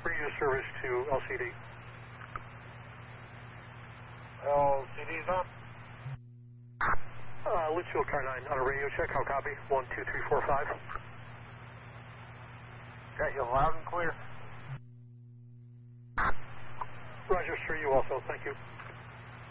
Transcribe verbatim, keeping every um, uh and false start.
Radio service to L C D. L C D's on. Uh, Litchfield Car nine on a radio check. How copy? one two three four five. Got you loud and clear. Roger, sir, you also. Thank you.